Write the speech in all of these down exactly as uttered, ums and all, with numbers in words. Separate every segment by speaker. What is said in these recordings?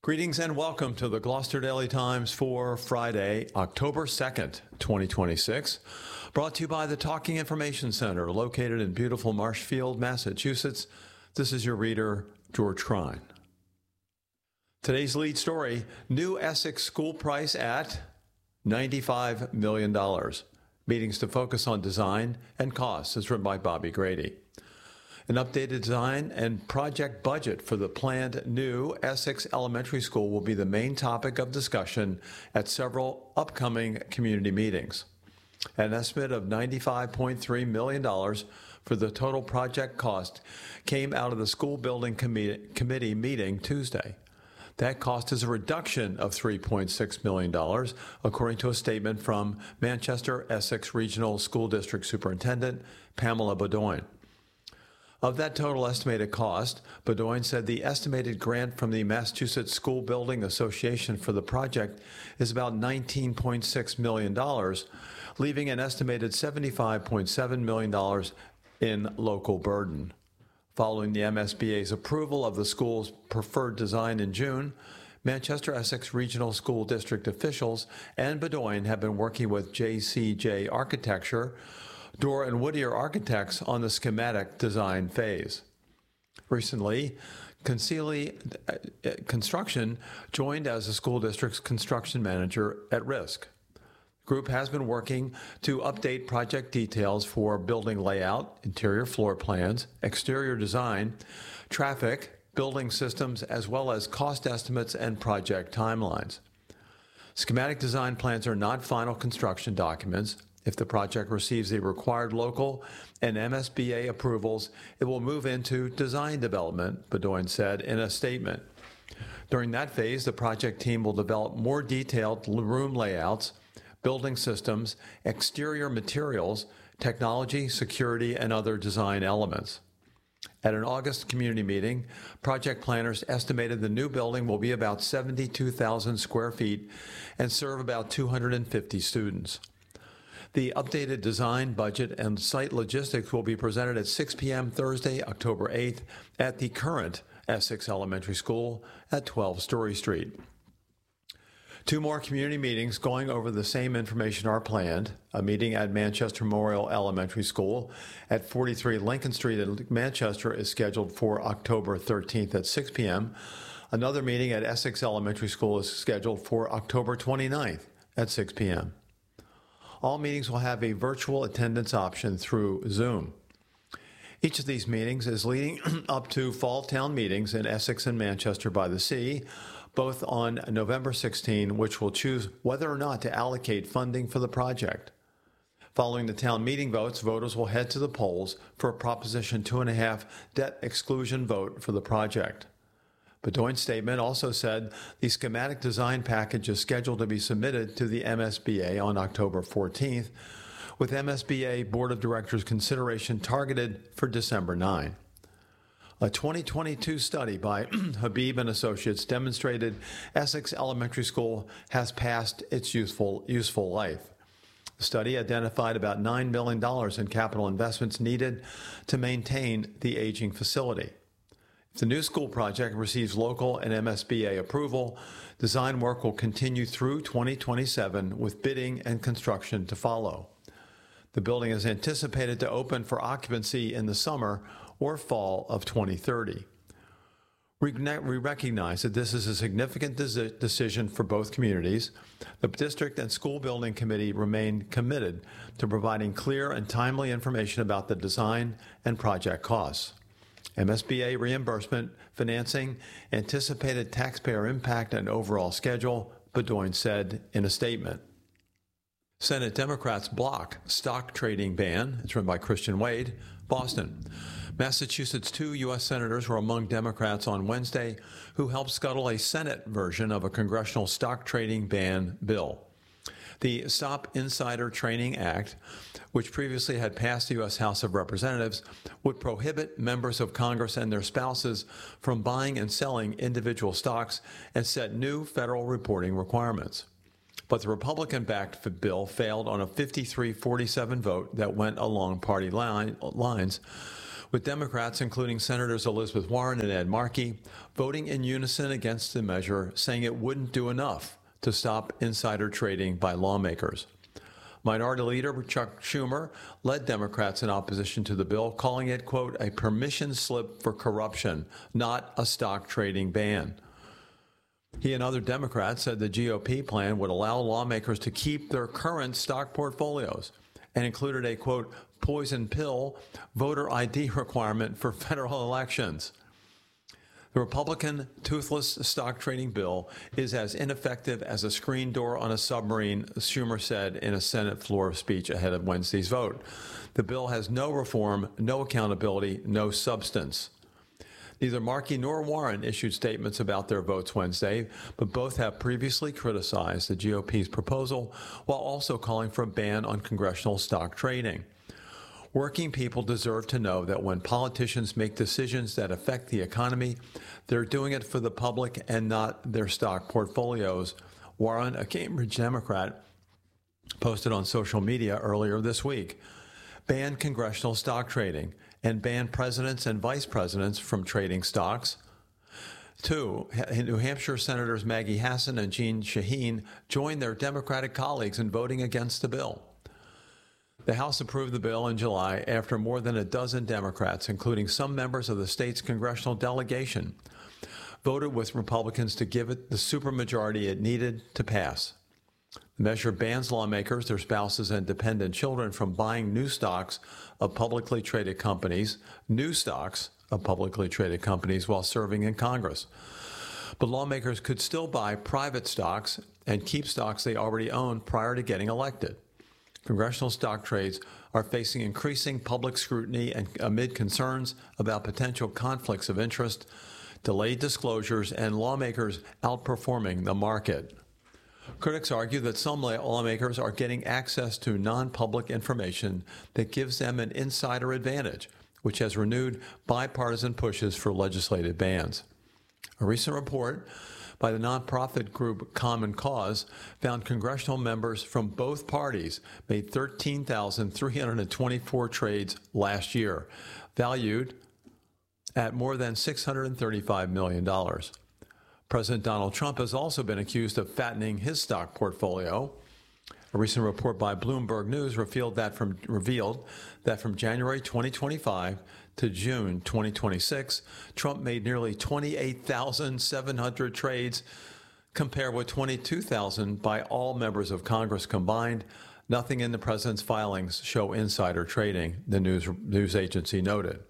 Speaker 1: Greetings and welcome to the Gloucester Daily Times for Friday, October second, twenty twenty-six. Brought to you by the Talking Information Center, located in beautiful Marshfield, Massachusetts. This is your reader, George Crine. Today's lead story, new Essex school price at ninety-five million dollars. Meetings to focus on design and costs, is written by Bobby Grady. An updated design and project budget for the planned new Essex Elementary School will be the main topic of discussion at several upcoming community meetings. An estimate of ninety-five point three million dollars for the total project cost came out of the school building committee, committee meeting Tuesday. That cost is a reduction of three point six million dollars, according to a statement from Manchester Essex Regional School District Superintendent Pamela Bedoin. Of that total estimated cost, Bedoin said the estimated grant from the Massachusetts School Building Association for the project is about nineteen point six million dollars, leaving an estimated seventy-five point seven million dollars in local burden. Following the M S B A's approval of the school's preferred design in June, Manchester Essex Regional School District officials and Bedoin have been working with J C J Architecture, Dorr and Whittier Architects on the schematic design phase. Recently, Concealy Construction joined as the school district's construction manager at Risk. The group has been working to update project details for building layout, interior floor plans, exterior design, traffic, building systems, as well as cost estimates and project timelines. Schematic design plans are not final construction documents. If the project receives the required local and M S B A approvals, it will move into design development, Bedoin said in a statement. During that phase, the project team will develop more detailed room layouts, building systems, exterior materials, technology, security, and other design elements. At an August community meeting, project planners estimated the new building will be about seventy-two thousand square feet and serve about two hundred fifty students. The updated design, budget, and site logistics will be presented at six p.m. Thursday, October eighth, at the current Essex Elementary School at twelve Story Street. Two more community meetings going over the same information are planned. A meeting at Manchester Memorial Elementary School at forty-three Lincoln Street in Manchester is scheduled for October thirteenth at six p.m. Another meeting at Essex Elementary School is scheduled for October twenty-ninth at six p.m. All meetings will have a virtual attendance option through Zoom. Each of these meetings is leading up to fall town meetings in Essex and Manchester by the Sea, both on November sixteenth, which will choose whether or not to allocate funding for the project. Following the town meeting votes, voters will head to the polls for a Proposition two and a half debt exclusion vote for the project. Bedoin's statement also said the schematic design package is scheduled to be submitted to the M S B A on October fourteenth, with M S B A Board of Directors consideration targeted for December ninth. A twenty twenty-two study by Habib and Associates demonstrated Essex Elementary School has passed its useful, useful life. The study identified about nine million dollars in capital investments needed to maintain the aging facility. If the new school project receives local and M S B A approval, design work will continue through twenty twenty-seven with bidding and construction to follow. The building is anticipated to open for occupancy in the summer or fall of twenty thirty. We recognize that this is a significant decision for both communities. The district and school building committee remain committed to providing clear and timely information about the design and project costs. M S B A reimbursement, financing, anticipated taxpayer impact, and overall schedule, Bedoin said in a statement. Senate Democrats block stock trading ban. It's written by Christian Wade, Boston. Massachusetts' two U S senators were among Democrats on Wednesday who helped scuttle a Senate version of a congressional stock trading ban bill. The Stop Insider Trading Act, which previously had passed the U S House of Representatives, would prohibit members of Congress and their spouses from buying and selling individual stocks and set new federal reporting requirements. But the Republican-backed bill failed on a fifty-three forty-seven vote that went along party line, lines, with Democrats, including Senators Elizabeth Warren and Ed Markey, voting in unison against the measure, saying it wouldn't do enough to stop insider trading by lawmakers. Minority Leader Chuck Schumer led Democrats in opposition to the bill, calling it, quote, a permission slip for corruption, not a stock trading ban. He and other Democrats said the G O P plan would allow lawmakers to keep their current stock portfolios and included a, quote, poison pill voter I D requirement for federal elections. The Republican toothless stock trading bill is as ineffective as a screen door on a submarine, Schumer said in a Senate floor speech ahead of Wednesday's vote. The bill has no reform, no accountability, no substance. Neither Markey nor Warren issued statements about their votes Wednesday, but both have previously criticized the G O P's proposal while also calling for a ban on congressional stock trading. Working people deserve to know that when politicians make decisions that affect the economy, they're doing it for the public and not their stock portfolios, Warren, a Cambridge Democrat, posted on social media earlier this week. Ban congressional stock trading and ban presidents and vice presidents from trading stocks. Two, New Hampshire Senators Maggie Hassan and Jeanne Shaheen joined their Democratic colleagues in voting against the bill. The House approved the bill in July after more than a dozen Democrats, including some members of the state's congressional delegation, voted with Republicans to give it the supermajority it needed to pass. The measure bans lawmakers, their spouses, and dependent children from buying new stocks of publicly traded companies, new stocks of publicly traded companies while serving in Congress. But lawmakers could still buy private stocks and keep stocks they already own prior to getting elected. Congressional stock trades are facing increasing public scrutiny and amid concerns about potential conflicts of interest, delayed disclosures, and lawmakers outperforming the market. Critics argue that some lawmakers are getting access to non-public information that gives them an insider advantage, which has renewed bipartisan pushes for legislative bans. A recent report by the nonprofit group Common Cause found congressional members from both parties made thirteen thousand three hundred twenty-four trades last year, valued at more than six hundred thirty-five million dollars. President Donald Trump has also been accused of fattening his stock portfolio. A recent report by Bloomberg News revealed that from, revealed that from January twenty twenty-five to June twenty twenty-six, Trump made nearly twenty-eight thousand seven hundred trades, compared with twenty-two thousand by all members of Congress combined. Nothing in the president's filings show insider trading, the news, news agency noted.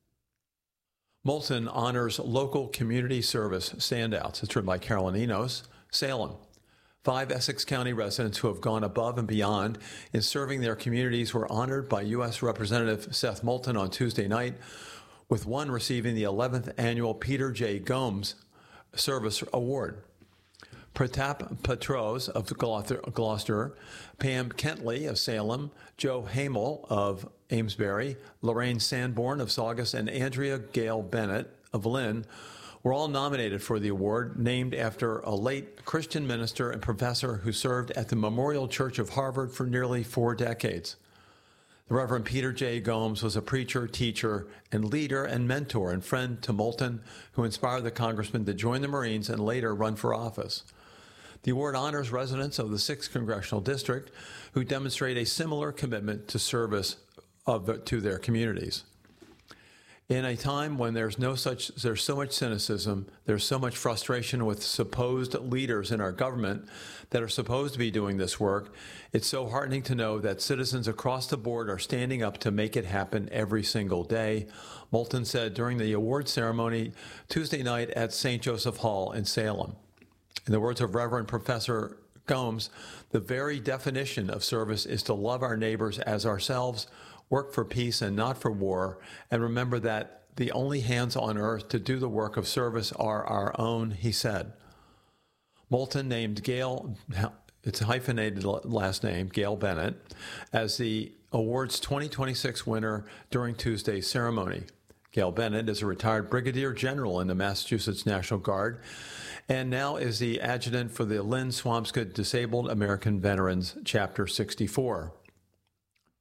Speaker 1: Moulton honors local community service standouts. It's written by Carolyn Enos. Salem. Five Essex County residents who have gone above and beyond in serving their communities were honored by U S Representative Seth Moulton on Tuesday night, with one receiving the eleventh annual Peter J. Gomes Service Award. Pratap Patros of Gloucester, Pam Kentley of Salem, Joe Hamel of Amesbury, Lorraine Sanborn of Saugus, and Andrea Gale Bennett of Lynn were all nominated for the award, named after a late Christian minister and professor who served at the Memorial Church of Harvard for nearly four decades. The Reverend Peter J. Gomes was a preacher, teacher, and leader and mentor and friend to Moulton, who inspired the congressman to join the Marines and later run for office. The award honors residents of the sixth Congressional District who demonstrate a similar commitment to service of the, to their communities. In a time when there's no such, there's so much cynicism, there's so much frustration with supposed leaders in our government that are supposed to be doing this work, it's so heartening to know that citizens across the board are standing up to make it happen every single day, Moulton said during the award ceremony Tuesday night at Saint Joseph Hall in Salem. In the words of Reverend Professor Gomes, the very definition of service is to love our neighbors as ourselves, work for peace and not for war, and remember that the only hands on earth to do the work of service are our own, he said. Moulton named Gail, it's a hyphenated last name, Gail Bennett, as the award's twenty twenty-six winner during Tuesday's ceremony. Gail Bennett is a retired brigadier general in the Massachusetts National Guard and now is the adjutant for the Lynn Swampscott Disabled American Veterans Chapter sixty-four.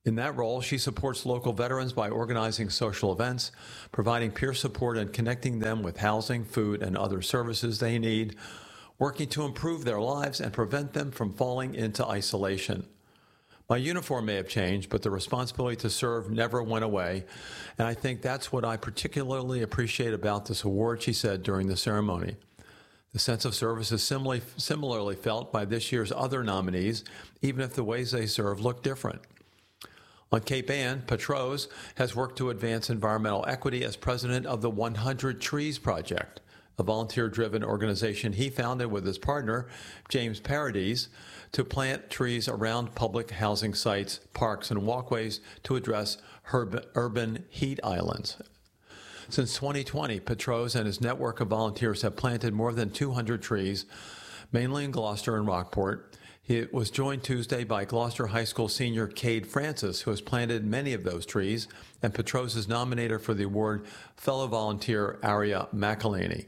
Speaker 1: In that role, she supports local veterans by organizing social events, providing peer support and connecting them with housing, food, and other services they need, working to improve their lives and prevent them from falling into isolation. My uniform may have changed, but the responsibility to serve never went away, and I think that's what I particularly appreciate about this award, she said during the ceremony. The sense of service is similarly, similarly felt by this year's other nominees, even if the ways they serve look different. On Cape Ann, Petros has worked to advance environmental equity as president of the one hundred Trees Project, a volunteer-driven organization he founded with his partner, James Paradis, to plant trees around public housing sites, parks, and walkways to address urban heat islands. Since twenty twenty, Petros and his network of volunteers have planted more than two hundred trees, mainly in Gloucester and Rockport. He was joined Tuesday by Gloucester High School senior Cade Francis, who has planted many of those trees, and Petros is nominated for the award fellow volunteer Aria McElhaney.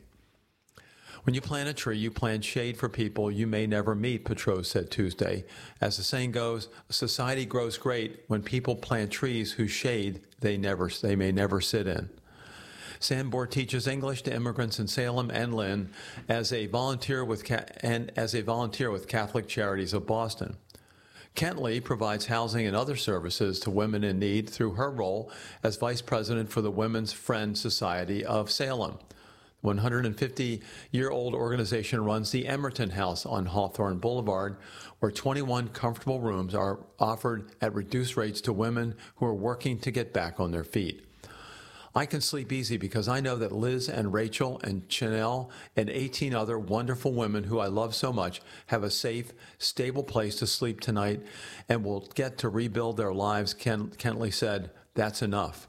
Speaker 1: When you plant a tree, you plant shade for people you may never meet, Petros said Tuesday. As the saying goes, society grows great when people plant trees whose shade they never they may never sit in. Sambor teaches English to immigrants in Salem and Lynn as a volunteer with and as a volunteer with Catholic Charities of Boston. Kentley provides housing and other services to women in need through her role as vice president for the Women's Friend Society of Salem. The one hundred fifty-year-old organization runs the Emerton House on Hawthorne Boulevard, where twenty-one comfortable rooms are offered at reduced rates to women who are working to get back on their feet. I can sleep easy because I know that Liz and Rachel and Chanel and eighteen other wonderful women who I love so much have a safe, stable place to sleep tonight and will get to rebuild their lives, Ken, Kentley said. That's enough.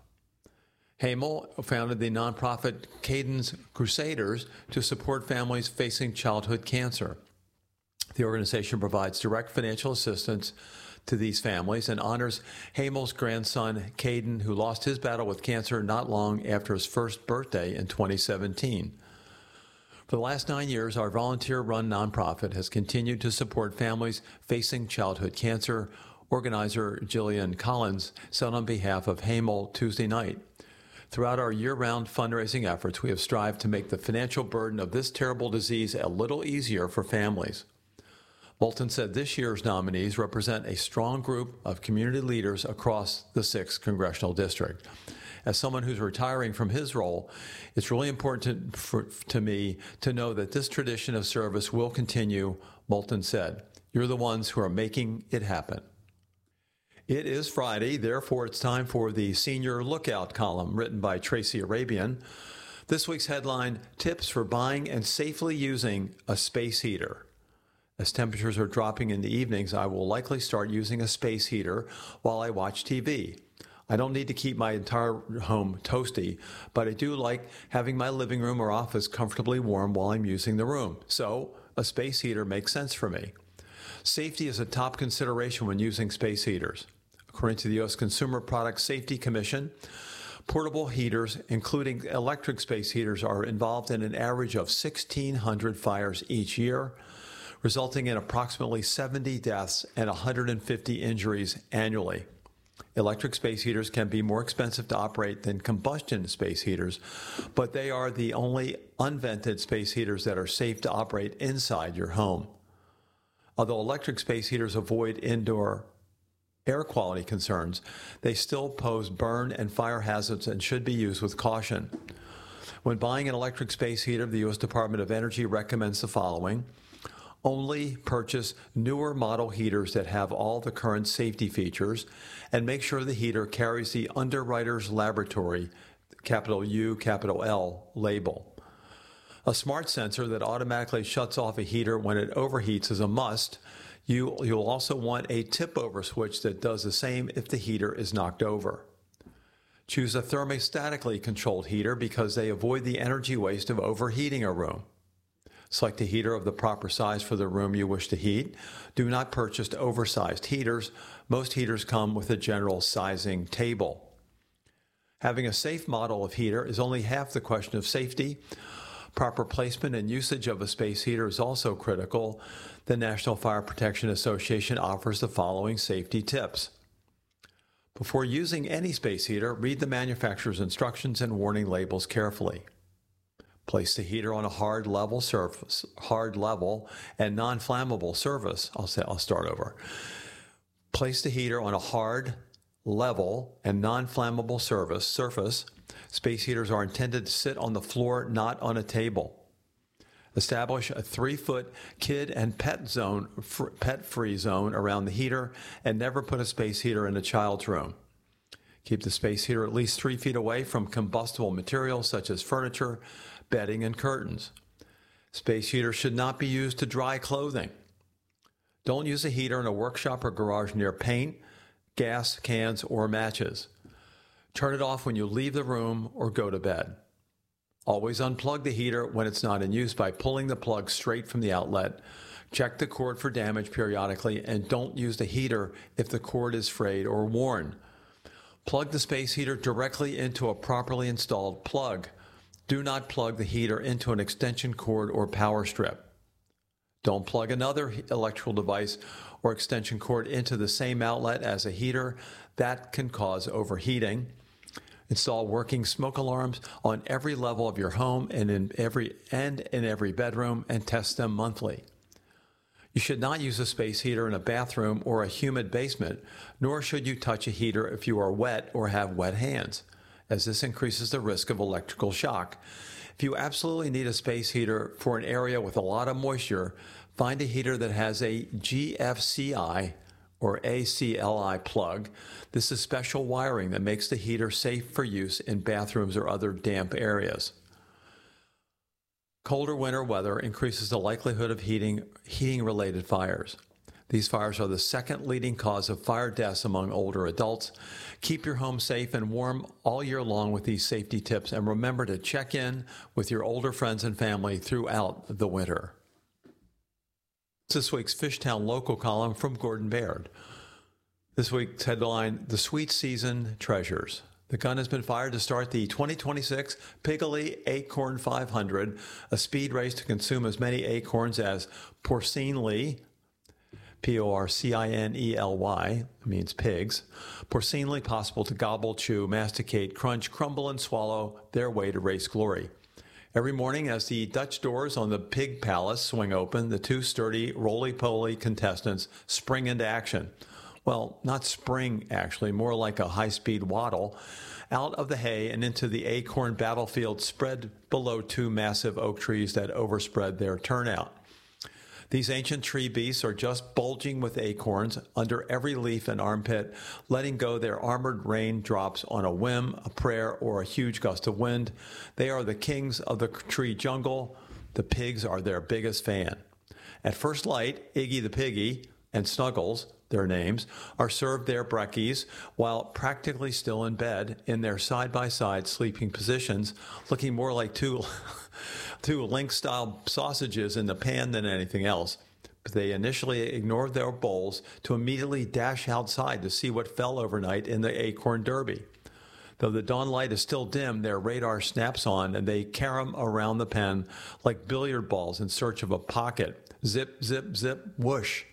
Speaker 1: Hamel founded the nonprofit Cadence Crusaders to support families facing childhood cancer. The organization provides direct financial assistance to these families and honors Hamel's grandson, Caden, who lost his battle with cancer not long after his first birthday in twenty seventeen. For the last nine years, our volunteer-run nonprofit has continued to support families facing childhood cancer, organizer Jillian Collins said on behalf of Hamel Tuesday night. Throughout our year-round fundraising efforts, we have strived to make the financial burden of this terrible disease a little easier for families. Moulton said this year's nominees represent a strong group of community leaders across the sixth Congressional District. As someone who's retiring from his role, it's really important to, for, to me to know that this tradition of service will continue, Moulton said. You're the ones who are making it happen. It is Friday, therefore it's time for the Senior Lookout column written by Tracy Arabian. This week's headline, Tips for Buying and Safely Using a Space Heater. As temperatures are dropping in the evenings, I will likely start using a space heater while I watch T V. I don't need to keep my entire home toasty, but I do like having my living room or office comfortably warm while I'm using the room. So a space heater makes sense for me. Safety is a top consideration when using space heaters. According to the U S Consumer Product Safety Commission, portable heaters, including electric space heaters, are involved in an average of sixteen hundred fires each year, resulting in approximately seventy deaths and one hundred fifty injuries annually. Electric space heaters can be more expensive to operate than combustion space heaters, but they are the only unvented space heaters that are safe to operate inside your home. Although electric space heaters avoid indoor air quality concerns, they still pose burn and fire hazards and should be used with caution. When buying an electric space heater, the U S Department of Energy recommends the following. Only purchase newer model heaters that have all the current safety features, and make sure the heater carries the Underwriters Laboratory, capital U, capital L, label. A smart sensor that automatically shuts off a heater when it overheats is a must. You, you'll also want a tip-over switch that does the same if the heater is knocked over. Choose a thermostatically controlled heater because they avoid the energy waste of overheating a room. Select a heater of the proper size for the room you wish to heat. Do not purchase oversized heaters. Most heaters come with a general sizing table. Having a safe model of heater is only half the question of safety. Proper placement and usage of a space heater is also critical. The National Fire Protection Association offers the following safety tips. Before using any space heater, read the manufacturer's instructions and warning labels carefully. Place the heater on a hard level surface, hard level and non-flammable surface. I'll say I'll start over. Place the heater on a hard, level, and non-flammable surface. Surface. Space heaters are intended to sit on the floor, not on a table. Establish a three-foot kid and pet zone, pet-free zone around the heater, and never put a space heater in a child's room. Keep the space heater at least three feet away from combustible materials such as furniture, bedding, and curtains. Space heaters should not be used to dry clothing. Don't use a heater in a workshop or garage near paint, gas cans, or matches. Turn it off when you leave the room or go to bed. Always unplug the heater when it's not in use by pulling the plug straight from the outlet. Check the cord for damage periodically, and don't use the heater if the cord is frayed or worn. Plug the space heater directly into a properly installed plug. Do not plug the heater into an extension cord or power strip. Don't plug another electrical device or extension cord into the same outlet as a heater. That can cause overheating. Install working smoke alarms on every level of your home and in every and in every bedroom, and test them monthly. You should not use a space heater in a bathroom or a humid basement, nor should you touch a heater if you are wet or have wet hands, as this increases the risk of electrical shock. If you absolutely need a space heater for an area with a lot of moisture, find a heater that has a G F C I or A C L I plug. This is special wiring that makes the heater safe for use in bathrooms or other damp areas. Colder winter weather increases the likelihood of heating, heating-related fires. These fires are the second leading cause of fire deaths among older adults. Keep your home safe and warm all year long with these safety tips, and remember to check in with your older friends and family throughout the winter. This week's Fishtown Local column from Gordon Baird. This week's headline, The Sweet Season Treasures. The gun has been fired to start the twenty twenty-six Piggly Acorn five hundred, a speed race to consume as many acorns as porcinely, P O R C I N E L Y, means pigs, porcinely possible to gobble, chew, masticate, crunch, crumble, and swallow their way to race glory. Every morning, as the Dutch doors on the Pig Palace swing open, the two sturdy, roly-poly contestants spring into action. Well, not spring, actually, more like a high-speed waddle, out of the hay and into the acorn battlefield spread below two massive oak trees that overspread their turnout. These ancient tree beasts are just bulging with acorns under every leaf and armpit, letting go their armored raindrops on a whim, a prayer, or a huge gust of wind. They are the kings of the tree jungle. The pigs are their biggest fan. At first light, Iggy the Piggy and Snuggles, their names, are served their brekkies while practically still in bed in their side-by-side sleeping positions, looking more like two, two Link-style sausages in the pan than anything else. But they initially ignored their bowls to immediately dash outside to see what fell overnight in the Acorn Derby. Though the dawn light is still dim, their radar snaps on, and they carom around the pen like billiard balls in search of a pocket. Zip, zip, zip, whoosh.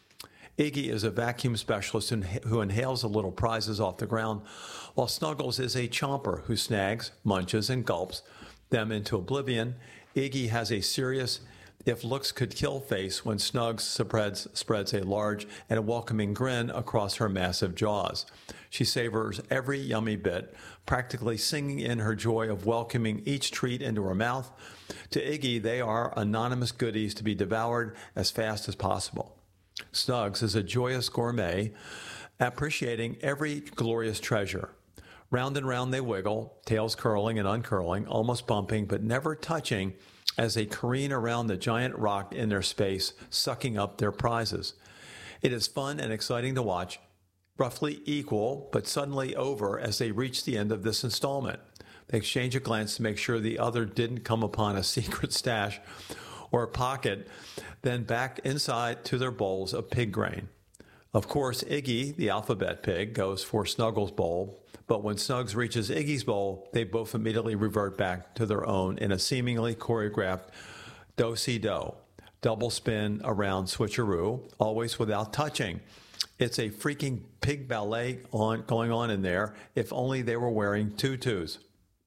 Speaker 1: Iggy is a vacuum specialist who inhales the little prizes off the ground, while Snuggles is a chomper who snags, munches, and gulps them into oblivion. Iggy has a serious, if looks could kill face when Snugs spreads, spreads a large and welcoming grin across her massive jaws. She savors every yummy bit, practically singing in her joy of welcoming each treat into her mouth. To Iggy, they are anonymous goodies to be devoured as fast as possible. Snugs is a joyous gourmet, appreciating every glorious treasure. Round and round they wiggle, tails curling and uncurling, almost bumping but never touching, as they careen around the giant rock in their space, sucking up their prizes. It is fun and exciting to watch, roughly equal but suddenly over as they reach the end of this installment. They exchange a glance to make sure the other didn't come upon a secret stash or a pocket, then back inside to their bowls of pig grain. Of course, Iggy, the alphabet pig, goes for Snuggles' bowl, but when Snugs reaches Iggy's bowl, they both immediately revert back to their own in a seemingly choreographed do-si-do, double spin around switcheroo, always without touching. It's a freaking pig ballet on, going on in there, if only they were wearing tutus.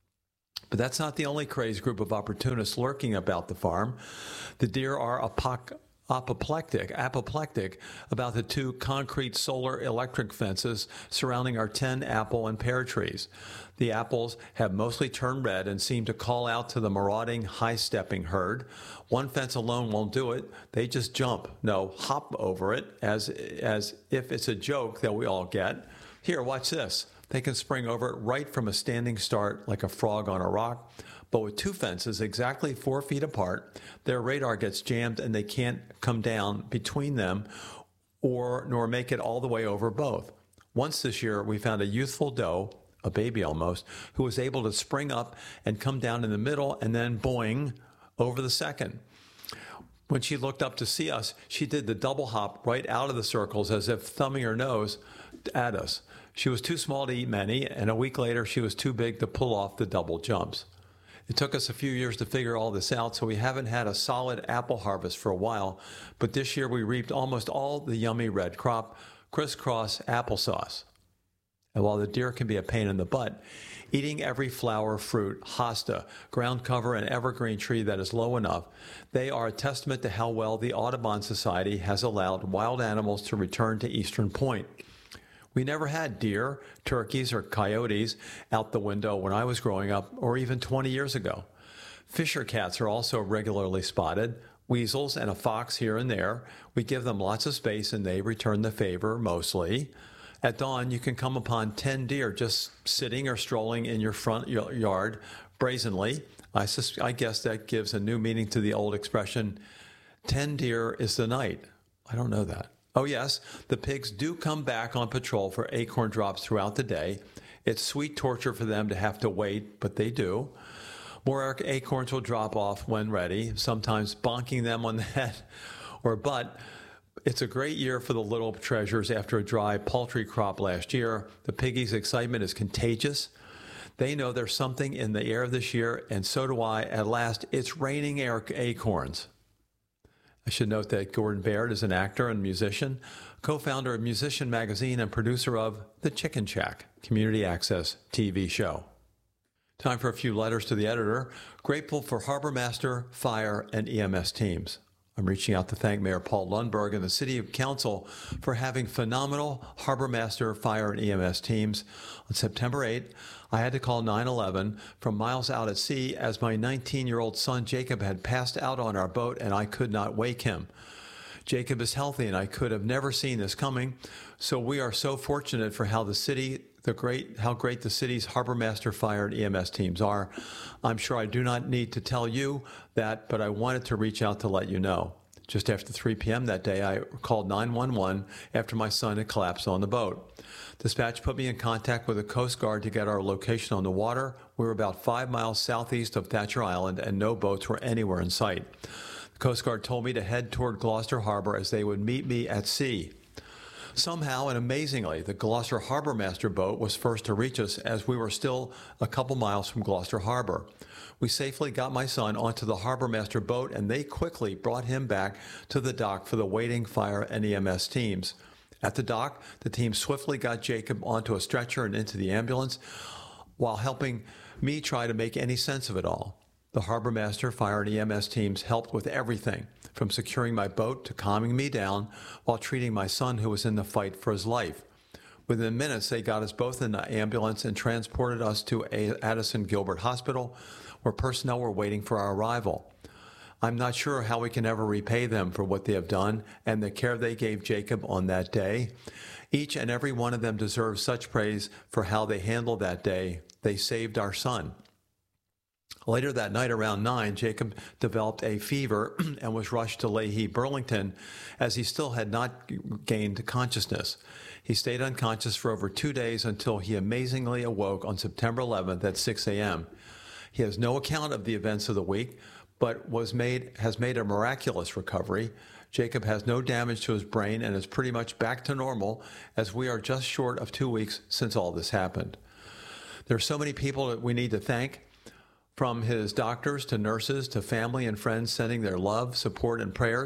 Speaker 1: But that's not the only crazed group of opportunists lurking about the farm. The deer are apoc- apoplectic, apoplectic about the two concrete solar electric fences surrounding our ten apple and pear trees. The apples have mostly turned red and seem to call out to the marauding, high-stepping herd. One fence alone won't do it. They just jump, no, hop over it, as, as if it's a joke that we all get. Here, watch this. They can spring over it right from a standing start like a frog on a rock. But with two fences exactly four feet apart, their radar gets jammed and they can't come down between them or nor make it all the way over both. Once this year, we found a youthful doe, a baby almost, who was able to spring up and come down in the middle and then boing over the second. When she looked up to see us, she did the double hop right out of the circles as if thumbing her nose at us. She was too small to eat many, and a week later she was too big to pull off the double jumps. It took us a few years to figure all this out, so we haven't had a solid apple harvest for a while, but this year we reaped almost all the yummy red crop, crisscross applesauce. And while the deer can be a pain in the butt, eating every flower, fruit, hosta, ground cover, and evergreen tree that is low enough, they are a testament to how well the Audubon Society has allowed wild animals to return to Eastern Point. We never had deer, turkeys, or coyotes out the window when I was growing up, or even twenty years ago. Fisher cats are also regularly spotted, weasels and a fox here and there. We give them lots of space and they return the favor mostly. At dawn, you can come upon ten deer just sitting or strolling in your front yard brazenly. I, sus- I guess that gives a new meaning to the old expression, ten deer is the night. I don't know that. Oh, yes, the pigs do come back on patrol for acorn drops throughout the day. It's sweet torture for them to have to wait, but they do. More acorns will drop off when ready, sometimes bonking them on the head or butt. It's a great year for the little treasures after a dry, paltry crop last year. The piggies' excitement is contagious. They know there's something in the air this year, and so do I. At last, it's raining acorns. I should note that Gordon Baird is an actor and musician, co-founder of Musician Magazine and producer of The Chicken Shack, community access T V show. Time for a few letters to the editor. Grateful for Harbor Master, Fire, and E M S teams. I'm reaching out to thank Mayor Paul Lundberg and the City Council for having phenomenal Harbor Master, Fire, and E M S teams. On September eighth, I had to call nine one one from miles out at sea as my nineteen-year-old son Jacob had passed out on our boat and I could not wake him. Jacob is healthy and I could have never seen this coming, so we are so fortunate for how the city The great, how great the city's Harbor Master, Fire, and E M S teams are. I'm sure I do not need to tell you that, but I wanted to reach out to let you know. Just after three p.m. that day, I called nine one one after my son had collapsed on the boat. Dispatch put me in contact with the Coast Guard to get our location on the water. We were about five miles southeast of Thatcher Island, and no boats were anywhere in sight. The Coast Guard told me to head toward Gloucester Harbor as they would meet me at sea. Somehow and amazingly, the Gloucester Harbor Master boat was first to reach us as we were still a couple miles from Gloucester Harbor. We safely got my son onto the Harbor Master boat, and they quickly brought him back to the dock for the waiting fire and E M S teams. At the dock, the team swiftly got Jacob onto a stretcher and into the ambulance while helping me try to make any sense of it all. The Harbor Master, Fire, and E M S teams helped with everything, from securing my boat to calming me down while treating my son who was in the fight for his life. Within minutes, they got us both in the ambulance and transported us to Addison Gilbert Hospital, where personnel were waiting for our arrival. I'm not sure how we can ever repay them for what they have done and the care they gave Jacob on that day. Each and every one of them deserves such praise for how they handled that day. They saved our son. Later that night around nine, Jacob developed a fever and was rushed to Leahy Burlington as he still had not gained consciousness. He stayed unconscious for over two days until he amazingly awoke on September eleventh at six a.m. He has no account of the events of the week, but was made has made a miraculous recovery. Jacob has no damage to his brain and is pretty much back to normal, as we are just short of two weeks since all this happened. There are so many people that we need to thank, from his doctors to nurses to family and friends sending their love, support, and prayers.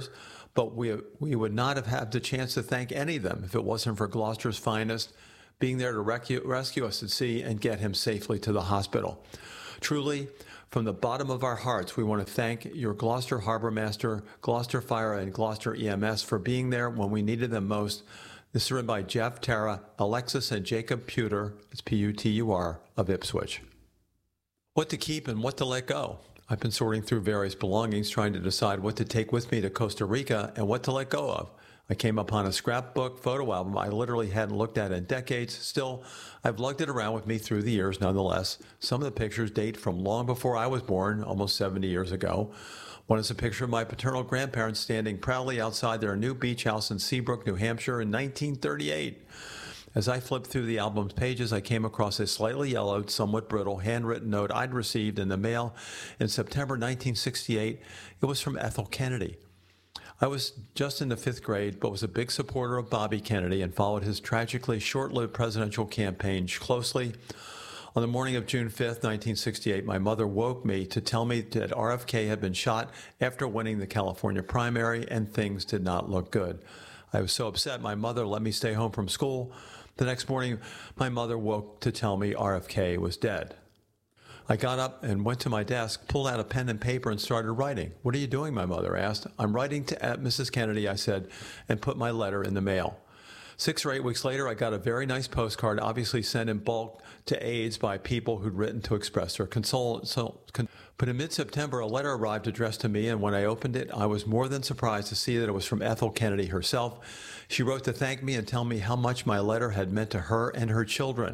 Speaker 1: but we we would not have had the chance to thank any of them if it wasn't for Gloucester's finest being there to rescue, rescue us at sea and get him safely to the hospital. Truly, from the bottom of our hearts, we want to thank your Gloucester Harbor Master, Gloucester Fire, and Gloucester E M S for being there when we needed them most. This is written by Jeff, Tara, Alexis, and Jacob Puter, it's P U T U R, of Ipswich. What to keep and what to let go. I've been sorting through various belongings, trying to decide what to take with me to Costa Rica and what to let go of. I came upon a scrapbook photo album I literally hadn't looked at in decades. Still, I've lugged it around with me through the years nonetheless. Some of the pictures date from long before I was born, almost seventy years ago. One is a picture of my paternal grandparents standing proudly outside their new beach house in Seabrook, New Hampshire in nineteen thirty-eight. As I flipped through the album's pages, I came across a slightly yellowed, somewhat brittle, handwritten note I'd received in the mail in September nineteen sixty-eight. It was from Ethel Kennedy. I was just in the fifth grade, but was a big supporter of Bobby Kennedy and followed his tragically short-lived presidential campaign closely. On the morning of June fifth, nineteen sixty-eight, my mother woke me to tell me that R F K had been shot after winning the California primary, and things did not look good. I was so upset my mother let me stay home from school. The next morning, my mother woke to tell me R F K was dead. I got up and went to my desk, pulled out a pen and paper, and started writing. "What are you doing?" my mother asked. "I'm writing to Missus Kennedy," I said, and put my letter in the mail. Six or eight weeks later, I got a very nice postcard, obviously sent in bulk to aides by people who'd written to express their consol. So, con- but in mid-September, a letter arrived addressed to me, and when I opened it, I was more than surprised to see that it was from Ethel Kennedy herself. She wrote to thank me and tell me how much my letter had meant to her and her children.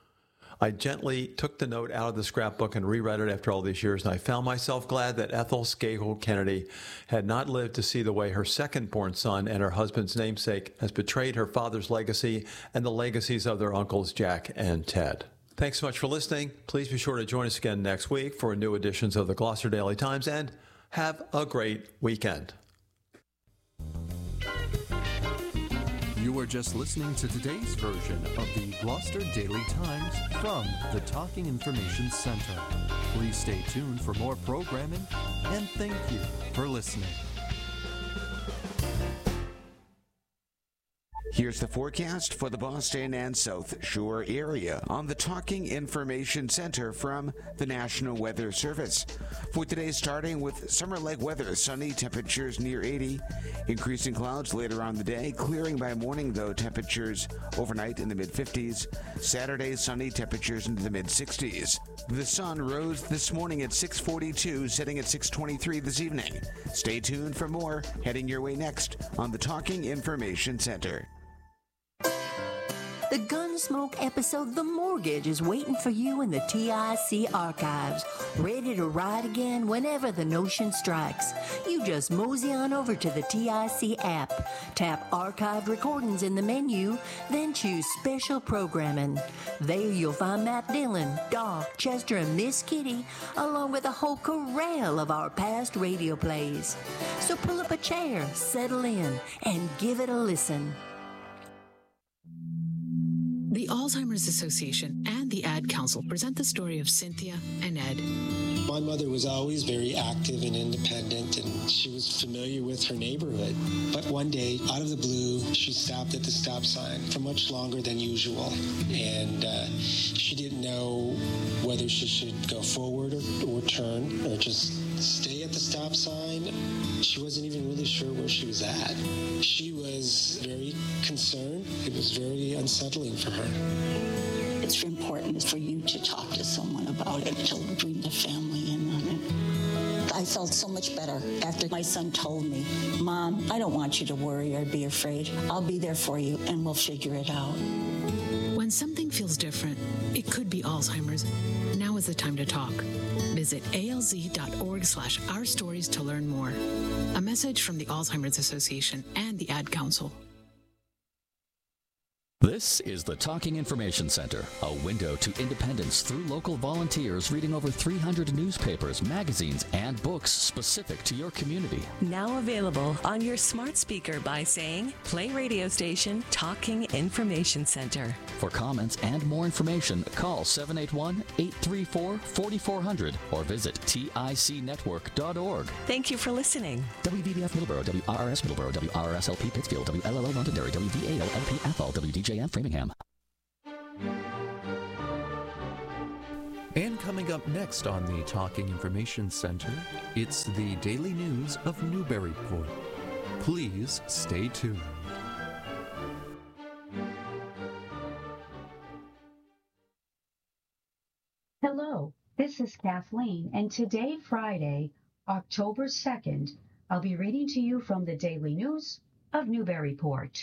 Speaker 1: I gently took the note out of the scrapbook and reread it after all these years, and I found myself glad that Ethel Scahill Kennedy had not lived to see the way her second-born son and her husband's namesake has betrayed her father's legacy and the legacies of their uncles Jack and Ted. Thanks so much for listening. Please be sure to join us again next week for new editions of the Gloucester Daily Times, and have a great weekend.
Speaker 2: You are just listening to today's version of the Gloucester Daily Times from the Talking Information Center. Please stay tuned for more programming, and thank you for listening.
Speaker 3: Here's the forecast for the Boston and South Shore area on the Talking Information Center from the National Weather Service. For today, starting with summer-like weather, sunny, temperatures near eighty, increasing clouds later on the day, clearing by morning, though, temperatures overnight in the mid-fifties. Saturday, sunny, temperatures into the mid-sixties. The sun rose this morning at six forty-two, setting at six twenty-three this evening. Stay tuned for more, heading your way next on the Talking Information Center.
Speaker 4: The Gunsmoke episode The Mortgage is waiting for you in the T I C archives, ready to ride again whenever the notion strikes. You just mosey on over to the T I C app, tap Archived Recordings in the menu, then choose Special Programming. There you'll find Matt Dillon, Doc, Chester, and Miss Kitty, along with a whole corral of our past radio plays. So pull up a chair, settle in, and give it a listen.
Speaker 5: The Alzheimer's Association and the Ad Council present the story of Cynthia and Ed.
Speaker 6: My mother was always very active and independent, and she was familiar with her neighborhood. But one day, out of the blue, she stopped at the stop sign for much longer than usual. And uh, she didn't know whether she should go forward or, or turn or just stay at the stop sign. She wasn't even really sure where she was at. She was very concerned. It was very unsettling for her.
Speaker 7: It's important for you to talk to someone about it, to bring the family in on it. I felt so much better after my son told me, "Mom, I don't want you to worry or be afraid. I'll be there for you and we'll figure it out."
Speaker 5: When something feels different, it could be Alzheimer's. Now is the time to talk. Visit alz.org slash our stories to learn more. A message from the Alzheimer's Association and the Ad Council.
Speaker 2: This
Speaker 8: This is the Talking Information Center, a window to independence through local volunteers reading over three hundred newspapers, magazines, and books specific to your community.
Speaker 9: Now available on your smart speaker by saying, play radio station Talking Information Center.
Speaker 8: For comments and more information, call seven eight one, eight three four, four four zero zero or visit tic network dot org.
Speaker 9: Thank you for listening.
Speaker 8: W B B F Middleborough, W R R S Middleborough, W R R S L P Pittsfield, W L L O Londonderry, W D A O L P Athol, W D J M Framingham.
Speaker 2: And coming up next on the Talking Information Center, it's the Daily News of Newburyport. Please stay tuned.
Speaker 10: Hello, this is Kathleen, and today, Friday, October second, I'll be reading to you from the Daily News of Newburyport.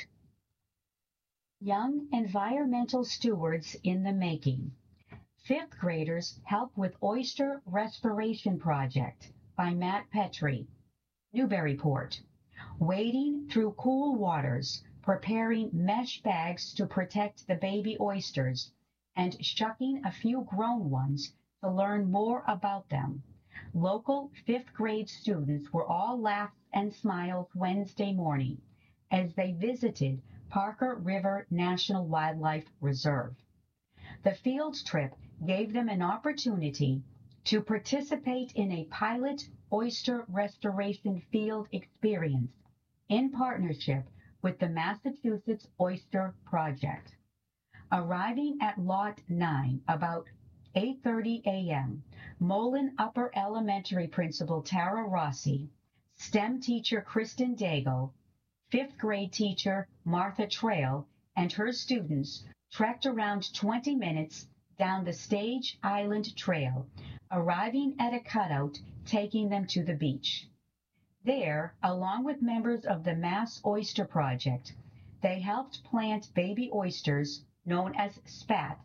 Speaker 10: Young environmental stewards in the making. Fifth graders help with oyster restoration project by Matt Petrie. Newburyport. Wading through cool waters, preparing mesh bags to protect the baby oysters, and shucking a few grown ones to learn more about them. Local fifth grade students were all laughs and smiles Wednesday morning as they visited Parker River National Wildlife Reserve. The field trip gave them an opportunity to participate in a pilot oyster restoration field experience in partnership with the Massachusetts Oyster Project. Arriving at Lot nine about eight thirty a.m., Mullen Upper Elementary Principal Tara Rossi, STEM teacher Kristen Daigle, fifth grade teacher Martha Trail, and her students trekked around twenty minutes down the Stage Island Trail, arriving at a cutout taking them to the beach. There, along with members of the Mass Oyster Project, they helped plant baby oysters known as spat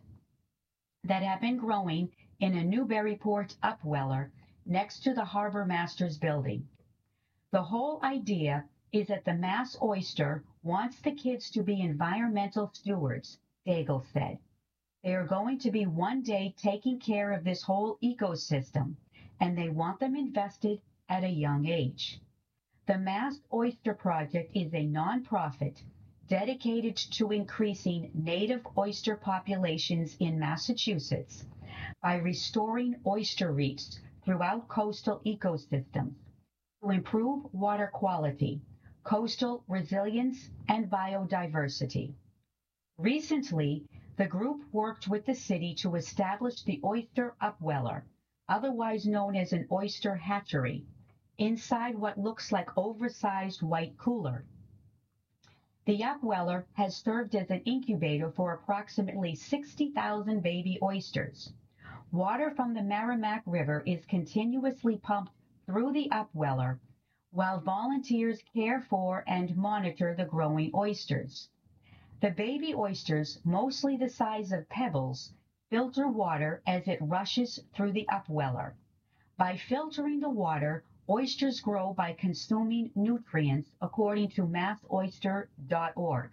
Speaker 10: that have been growing in a Newburyport upweller next to the Harbor Masters building. The whole idea is that the Mass Oyster wants the kids to be environmental stewards, Daigle said. They are going to be one day taking care of this whole ecosystem, and they want them invested at a young age. The Mass Oyster Project is a nonprofit dedicated to increasing native oyster populations in Massachusetts by restoring oyster reefs throughout coastal ecosystems to improve water quality, coastal resilience, and biodiversity. Recently, the group worked with the city to establish the Oyster Upweller, otherwise known as an oyster hatchery, inside what looks like oversized white cooler. The upweller has served as an incubator for approximately sixty thousand baby oysters. Water from the Merrimack River is continuously pumped through the upweller, while volunteers care for and monitor the growing oysters. The baby oysters, mostly the size of pebbles, filter water as it rushes through the upweller. By filtering the water, oysters grow by consuming nutrients, according to mass oyster dot org.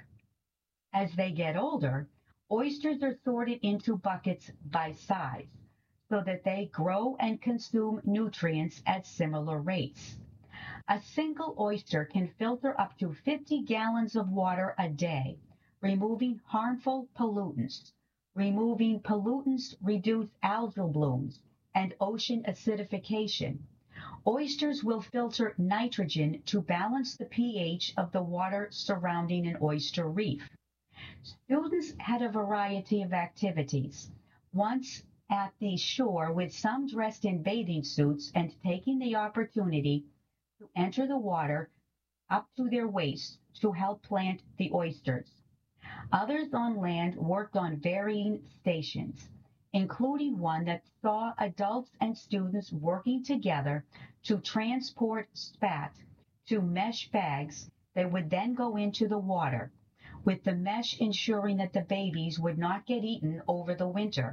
Speaker 10: As they get older, oysters are sorted into buckets by size, so that they grow and consume nutrients at similar rates. A single oyster can filter up to fifty gallons of water a day, removing harmful pollutants. Removing pollutants reduce algal blooms and ocean acidification. Oysters will filter nitrogen to balance the pH of the water surrounding an oyster reef. Students had a variety of activities. Once at the shore, with some dressed in bathing suits and taking the opportunity to enter the water up to their waists to help plant the oysters. Others on land worked on varying stations, including one that saw adults and students working together to transport spat to mesh bags that would then go into the water, with the mesh ensuring that the babies would not get eaten over the winter.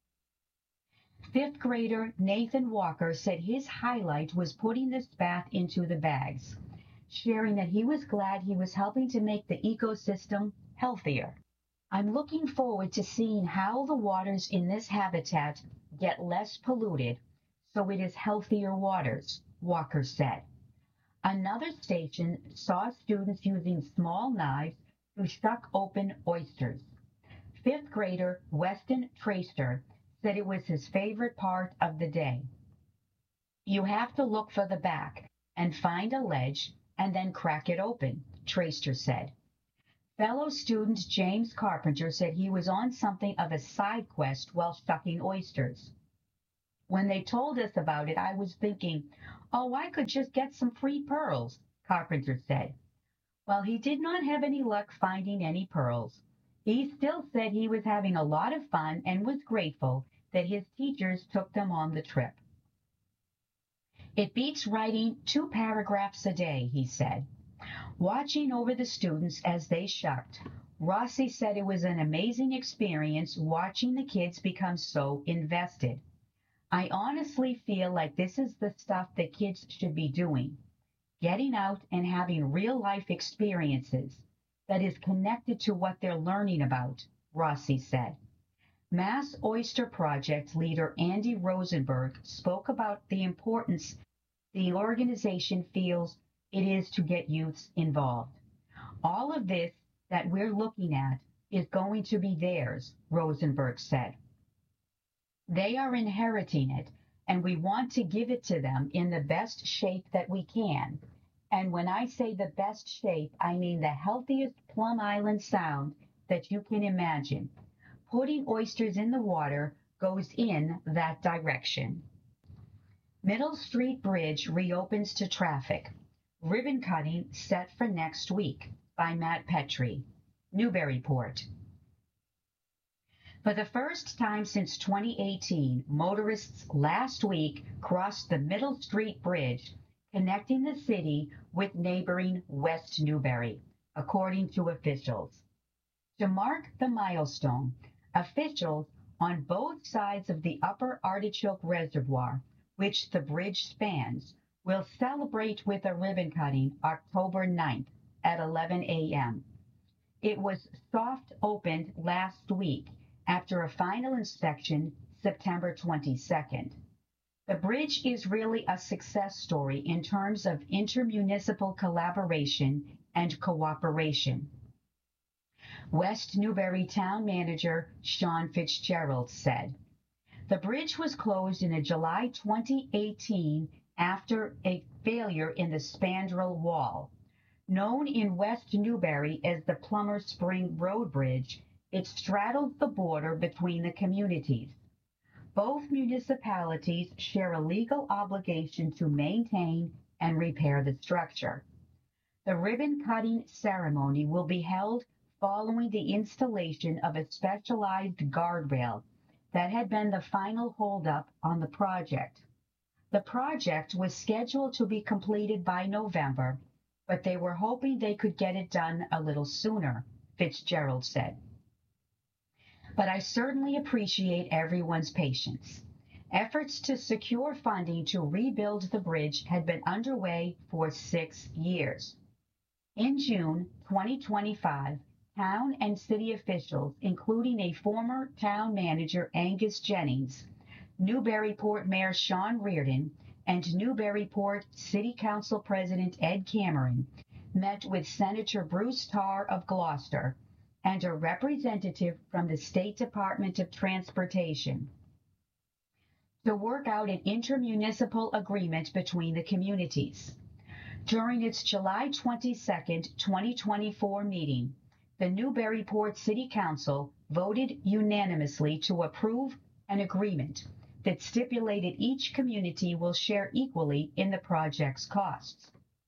Speaker 10: Fifth grader Nathan Walker said his highlight was putting the spat into the bags, sharing that he was glad he was helping to make the ecosystem healthier. I'm looking forward to seeing how the waters in this habitat get less polluted, so it is healthier waters, Walker said. Another station saw students using small knives to shuck open oysters. Fifth grader Weston Traster said it was his favorite part of the day. You have to look for the back and find a ledge and then crack it open, Traster said. Fellow student James Carpenter said he was on something of a side quest while shucking oysters. When they told us about it, I was thinking, oh, I could just get some free pearls, Carpenter said. While he did not have any luck finding any pearls, he still said he was having a lot of fun and was grateful that his teachers took them on the trip. It beats writing two paragraphs a day, he said. Watching over the students as they shucked, Rossi said it was an amazing experience watching the kids become so invested. I honestly feel like this is the stuff that kids should be doing, getting out and having real-life experiences that is connected to what they're learning about, Rossi said. Mass Oyster Project leader Andy Rosenberg spoke about the importance the organization feels it is to get youths involved. All of this that we're looking at is going to be theirs, Rosenberg said. They are inheriting it, and we want to give it to them in the best shape that we can. And when I say the best shape, I mean the healthiest Plum Island sound that you can imagine. Putting oysters in the water goes in that direction. Middle Street Bridge reopens to traffic. Ribbon cutting set for next week by Matt Petrie, Newburyport. For the first time since twenty eighteen, motorists last week crossed the Middle Street Bridge, connecting the city with neighboring West Newbury, according to officials. To mark the milestone, officials on both sides of the Upper Artichoke Reservoir, which the bridge spans, will celebrate with a ribbon cutting October ninth at eleven a.m. It was soft opened last week after a final inspection September twenty-second. The bridge is really a success story in terms of intermunicipal collaboration and cooperation. West Newbury Town Manager Sean Fitzgerald said, the bridge was closed in a July twenty eighteen after a failure in the spandrel wall. Known in West Newbury as the Plummer Spring Road Bridge, it straddles the border between the communities. Both municipalities share a legal obligation to maintain and repair the structure. The ribbon-cutting ceremony will be held following the installation of a specialized guardrail that had been the final holdup on the project. The project was scheduled to be completed by November, but they were hoping they could get it done a little sooner, Fitzgerald said. But I certainly appreciate everyone's patience. Efforts to secure funding to rebuild the bridge had been underway for six years. In June twenty twenty-five, town and city officials, including a former town manager Angus Jennings, Newburyport Mayor Sean Reardon, and Newburyport City Council President Ed Cameron, met with Senator Bruce Tarr of Gloucester and a representative from the State Department of Transportation to work out an intermunicipal agreement between the communities. During its July twenty-second, twenty twenty-four meeting, the Newburyport City Council voted unanimously to approve an agreement that stipulated each community will share equally in the project's costs.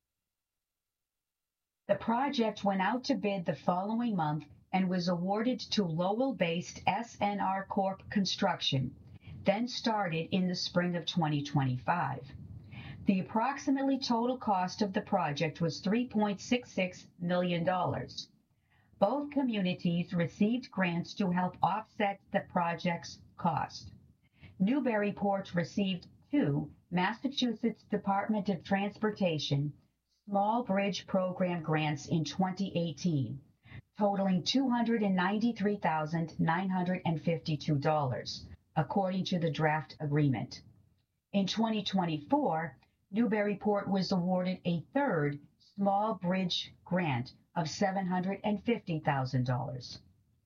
Speaker 10: The project went out to bid the following month and was awarded to Lowell-based S N R Corp Construction, then started in the spring of twenty twenty-five. The approximately total cost of the project was three point six six million dollars. Both communities received grants to help offset the project's cost. Newburyport received two Massachusetts Department of Transportation Small Bridge Program grants in twenty eighteen, totaling two hundred ninety-three thousand nine hundred fifty-two dollars, according to the draft agreement. In twenty twenty-four, Newburyport was awarded a third small bridge grant of seven hundred fifty thousand dollars.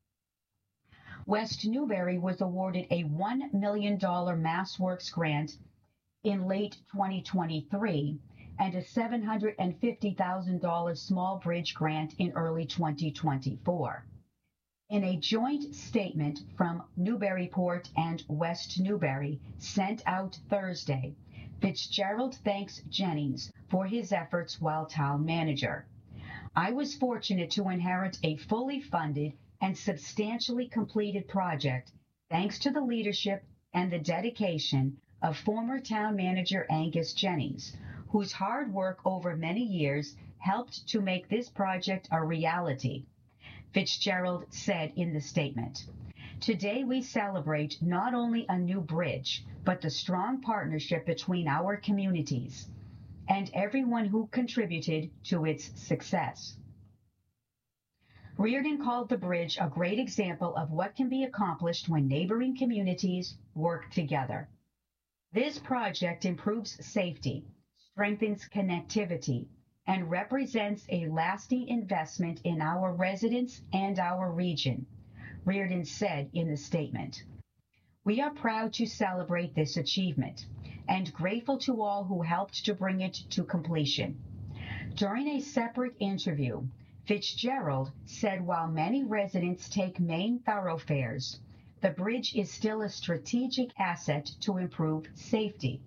Speaker 10: West Newbury was awarded a one million dollars MassWorks grant in late twenty twenty-three and a seven hundred fifty thousand dollars small bridge grant in early twenty twenty-four. In a joint statement from Newburyport and West Newbury sent out Thursday, Fitzgerald thanks Jennings for his efforts while town manager. I was fortunate to inherit a fully funded and substantially completed project thanks to the leadership and the dedication of former town manager Angus Jennings, whose hard work over many years helped to make this project a reality, Fitzgerald said in the statement. Today we celebrate not only a new bridge, but the strong partnership between our communities and everyone who contributed to its success. Reardon called the bridge a great example of what can be accomplished when neighboring communities work together. This project improves safety, strengthens connectivity, and represents a lasting investment in our residents and our region, Reardon said in the statement. We are proud to celebrate this achievement and grateful to all who helped to bring it to completion. During a separate interview, Fitzgerald said while many residents take main thoroughfares, the bridge is still a strategic asset to improve safety.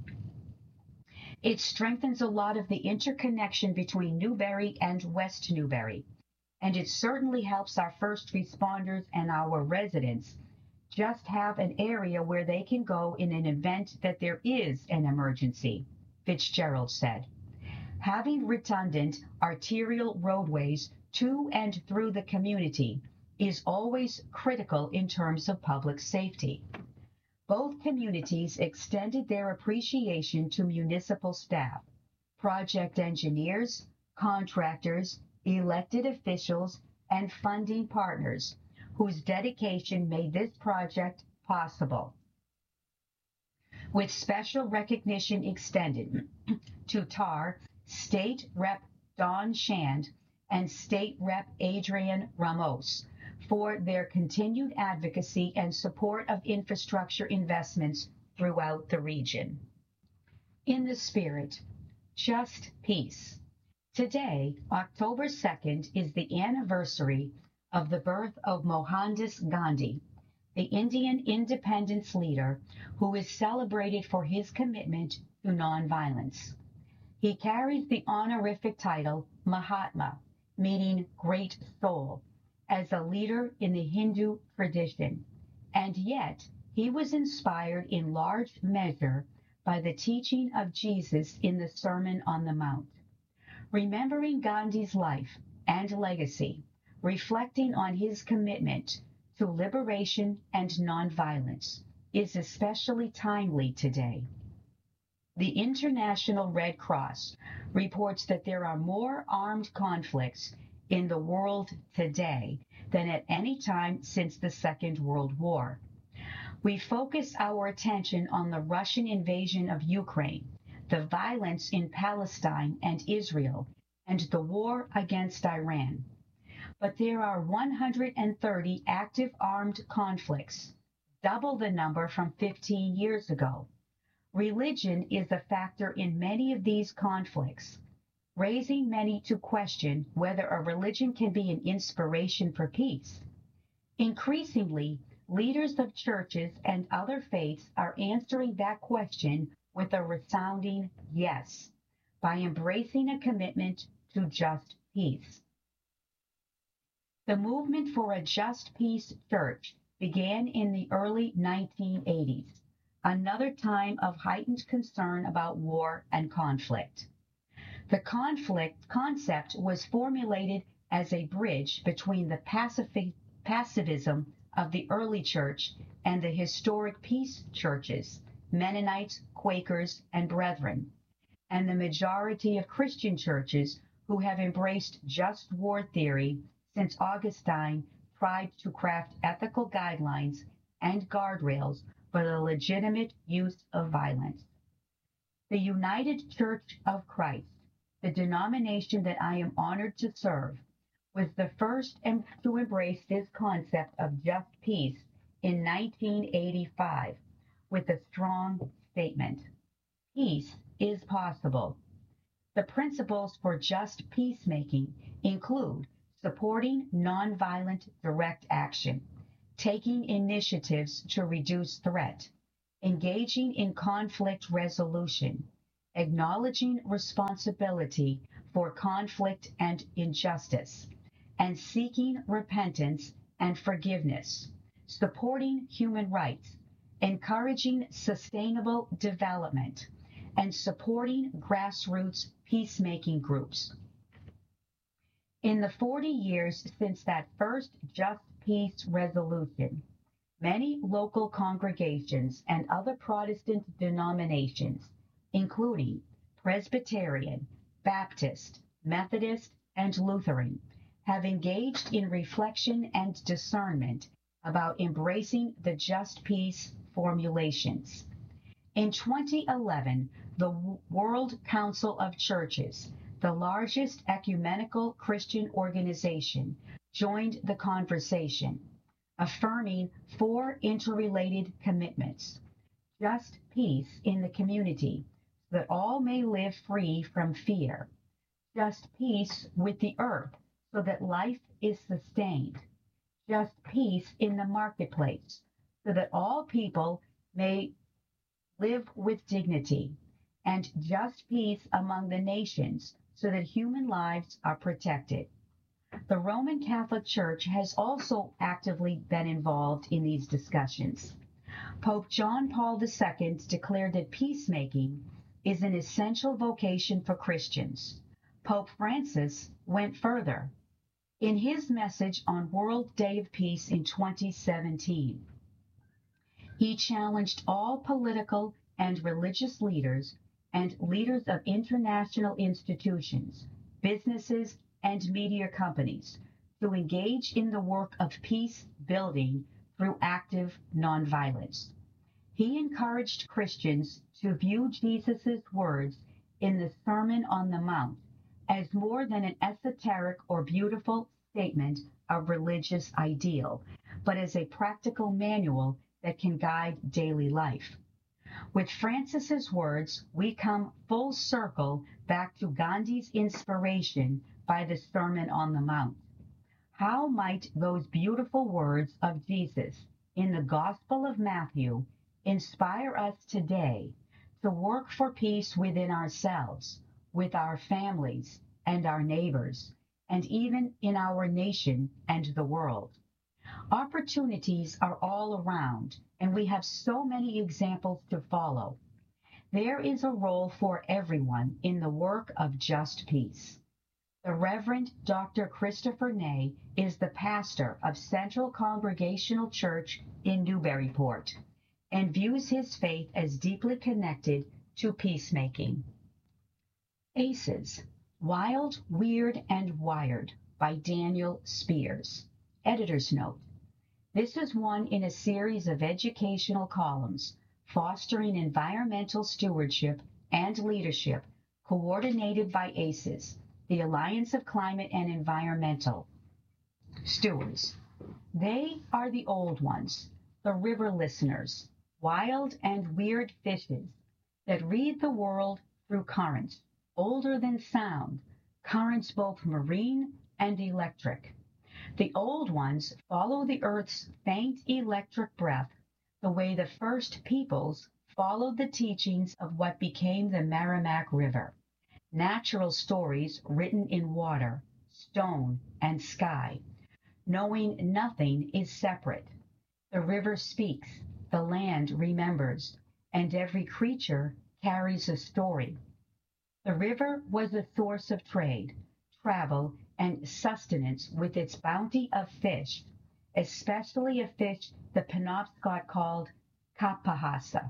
Speaker 10: It strengthens a lot of the interconnection between Newbury and West Newbury, and it certainly helps our first responders and our residents just have an area where they can go in an event that there is an emergency, Fitzgerald said. Having redundant arterial roadways to and through the community is always critical in terms of public safety. Both communities extended their appreciation to municipal staff, project engineers, contractors, elected officials, and funding partners whose dedication made this project possible. With special recognition extended to T A R State Rep Don Shand and State Rep Adrian Ramos for their continued advocacy and support of infrastructure investments throughout the region. In the spirit, just peace. Today, October second, is the anniversary of the birth of Mohandas Gandhi, the Indian independence leader who is celebrated for his commitment to nonviolence. He carries the honorific title Mahatma, meaning great soul, as a leader in the Hindu tradition, and yet he was inspired in large measure by the teaching of Jesus in the Sermon on the Mount. Remembering Gandhi's life and legacy, reflecting on his commitment to liberation and nonviolence, is especially timely today. The International Red Cross reports that there are more armed conflicts in the world today than at any time since the Second World War. We focus our attention on the Russian invasion of Ukraine, the violence in Palestine and Israel, and the war against Iran. But there are one hundred thirty active armed conflicts, double the number from fifteen years ago. Religion is a factor in many of these conflicts, raising many to question whether a religion can be an inspiration for peace. Increasingly, leaders of churches and other faiths are answering that question with a resounding yes, by embracing a commitment to just peace. The movement for a Just Peace Church began in the early nineteen eighties, another time of heightened concern about war and conflict. The conflict concept was formulated as a bridge between the pacific, pacifism of the early church and the historic peace churches, Mennonites, Quakers, and Brethren, and the majority of Christian churches who have embraced just war theory since Augustine tried to craft ethical guidelines and guardrails for the legitimate use of violence. The United Church of Christ, the denomination that I am honored to serve, was the first to embrace this concept of just peace in nineteen eighty-five with a strong statement: peace is possible. The principles for just peacemaking include supporting nonviolent direct action, taking initiatives to reduce threat, engaging in conflict resolution, acknowledging responsibility for conflict and injustice, and seeking repentance and forgiveness, supporting human rights, encouraging sustainable development, and supporting grassroots peacemaking groups. In the forty years since that first Just Peace resolution, many local congregations and other Protestant denominations, including Presbyterian, Baptist, Methodist, and Lutheran, have engaged in reflection and discernment about embracing the just peace formulations. In twenty eleven, the World Council of Churches, the largest ecumenical Christian organization, joined the conversation, affirming four interrelated commitments: just peace in the community, so that all may live free from fear; just peace with the earth, so that life is sustained; just peace in the marketplace, so that all people may live with dignity; and just peace among the nations, so that human lives are protected. The Roman Catholic Church has also actively been involved in these discussions. Pope John Paul the Second declared that peacemaking is an essential vocation for Christians. Pope Francis went further. In his message on World Day of Peace in twenty seventeen, he challenged all political and religious leaders and leaders of international institutions, businesses, and media companies to engage in the work of peace building through active nonviolence. He encouraged Christians to view Jesus' words in the Sermon on the Mount as more than an esoteric or beautiful statement of religious ideal, but as a practical manual that can guide daily life. With Francis's words, we come full circle back to Gandhi's inspiration by the Sermon on the Mount. How might those beautiful words of Jesus in the Gospel of Matthew inspire us today to work for peace within ourselves, with our families and our neighbors, and even in our nation and the world? Opportunities are all around, and we have so many examples to follow. There is a role for everyone in the work of just peace. The Reverend Doctor Christopher Ney is the pastor of Central Congregational Church in Newburyport and views his faith as deeply connected to peacemaking. ACEs, Wild, Weird, and Wired by Daniel Spears. Editor's note: this is one in a series of educational columns fostering environmental stewardship and leadership coordinated by ACES, the Alliance of Climate and Environmental Stewards. They are the old ones, the river listeners, wild and weird fishes that read the world through currents, older than sound, currents both marine and electric. The old ones follow the earth's faint electric breath the way the first peoples followed the teachings of what became the Merrimack River. Natural stories written in water, stone, and sky, knowing nothing is separate. The river speaks, the land remembers, and every creature carries a story. The river was a source of trade, travel, and sustenance with its bounty of fish, especially a fish the Penobscot called kapahasa.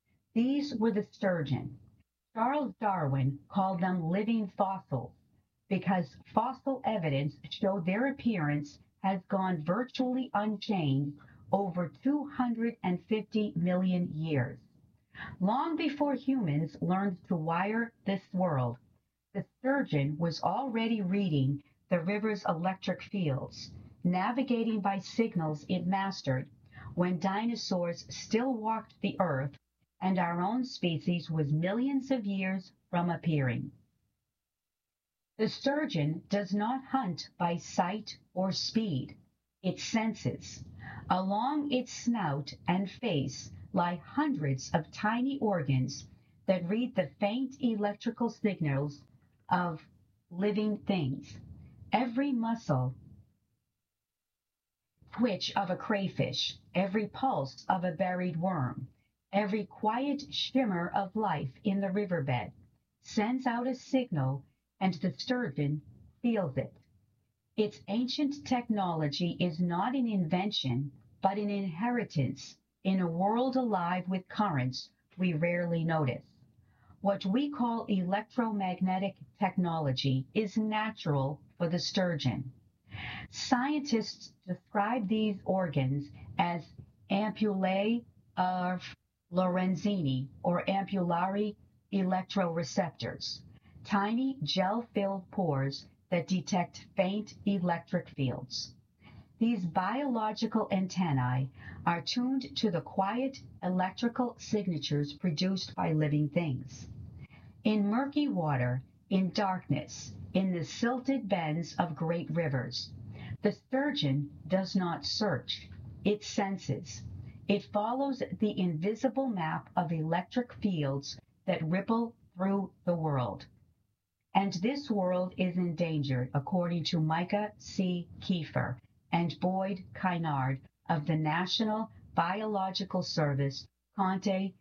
Speaker 10: These were the sturgeon. Charles Darwin called them living fossils, because fossil evidence showed their appearance has gone virtually unchanged over two hundred fifty million years. Long before humans learned to wire this world, the sturgeon was already reading the river's electric fields, navigating by signals it mastered when dinosaurs still walked the earth and our own species was millions of years from appearing. The sturgeon does not hunt by sight or speed. It senses. Along its snout and face lie hundreds of tiny organs that read the faint electrical signals of living things. Every muscle twitch of a crayfish, every pulse of a buried worm, every quiet shimmer of life in the riverbed sends out a signal, and the sturgeon feels it. Its ancient technology is not an invention, but an inheritance in a world alive with currents we rarely notice. What we call electromagnetic technology is natural for the sturgeon. Scientists describe these organs as ampullae of Lorenzini, or ampullary electroreceptors, tiny gel-filled pores that detect faint electric fields. These biological antennae are tuned to the quiet electrical signatures produced by living things. In murky water, in darkness, in the silted bends of great rivers, the sturgeon does not search, it senses. It follows the invisible map of electric fields that ripple through the world. And this world is endangered, according to Micah C. Kiefer and Boyd Kynard of the National Biological Service Conte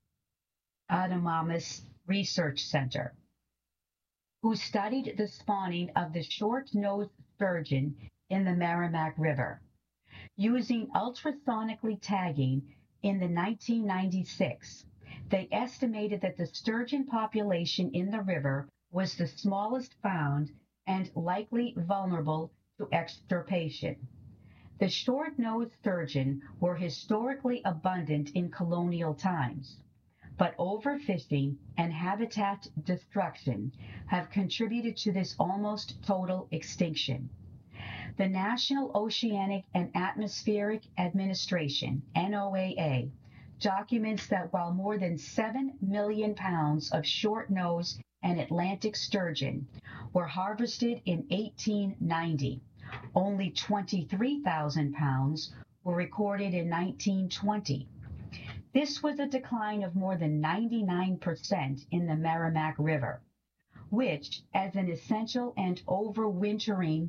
Speaker 10: Adamamis Research Center, who studied the spawning of the short-nosed sturgeon in the Merrimack River. Using ultrasonically tagging in the nineteen ninety-six, they estimated that the sturgeon population in the river was the smallest found and likely vulnerable to extirpation. The short-nosed sturgeon were historically abundant in colonial times, but overfishing and habitat destruction have contributed to this almost total extinction. The National Oceanic and Atmospheric Administration, N O A A, documents that while more than seven million pounds of short-nosed and Atlantic sturgeon were harvested in eighteen ninety, only twenty-three thousand pounds were recorded in nineteen twenty. This was a decline of more than ninety-nine percent in the Merrimack River, which, as an essential and overwintering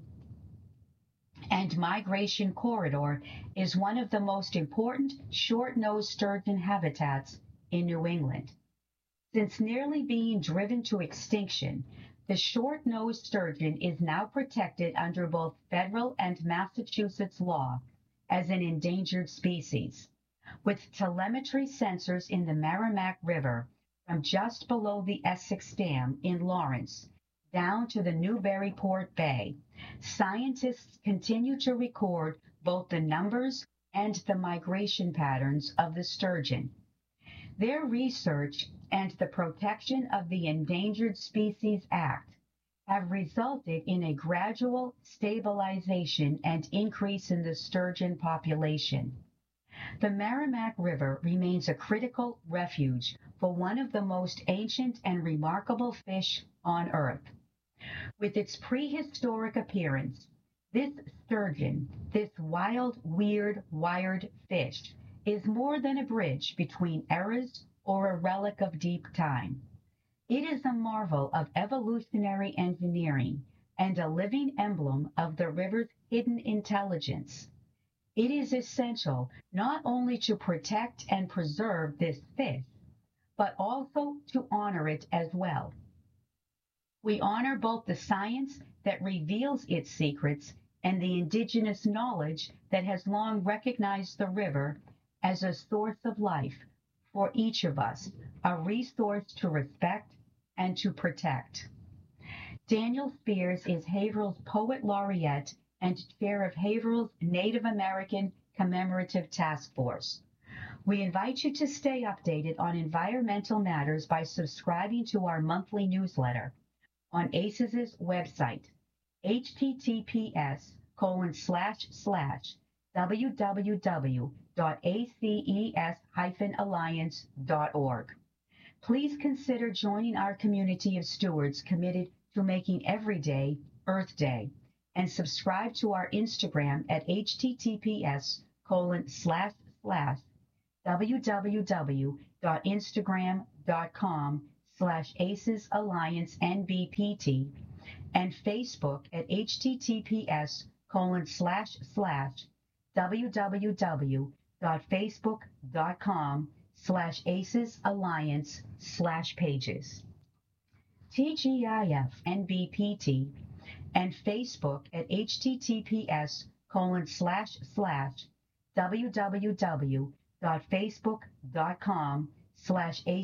Speaker 10: and migration corridor, is one of the most important short-nosed sturgeon habitats in New England. Since nearly being driven to extinction, the short-nosed sturgeon is now protected under both federal and Massachusetts law as an endangered species, with telemetry sensors in the Merrimack River from just below the Essex Dam in Lawrence down to the Newburyport Bay. Scientists continue to record both the numbers and the migration patterns of the sturgeon. Their research and the Protection of the Endangered Species Act have resulted in a gradual stabilization and increase in the sturgeon population. The Merrimack River remains a critical refuge for one of the most ancient and remarkable fish on Earth. With its prehistoric appearance, this sturgeon, this wild, weird, wired fish, is more than a bridge between eras or a relic of deep time. It is a marvel of evolutionary engineering and a living emblem of the river's hidden intelligence. It is essential not only to protect and preserve this fish, but also to honor it as well. We honor both the science that reveals its secrets and the indigenous knowledge that has long recognized the river as a source of life for each of us, a resource to respect and to protect. Daniel Spears is Haverhill's Poet Laureate and chair of Haverhill's Native American Commemorative Task Force. We invite you to stay updated on environmental matters by subscribing to our monthly newsletter on A C E S's website, https colon slash slash www dot aces alliance dot org. Please consider joining our community of stewards committed to making every day Earth Day, and subscribe to our Instagram at https colon slash slash www.instagram.com slash aces alliance nbpt and Facebook at https colon slash slash www.facebook.com slash aces alliance slash pages. T G I F N B P T and Facebook at https colon slash slash www.facebook.com slash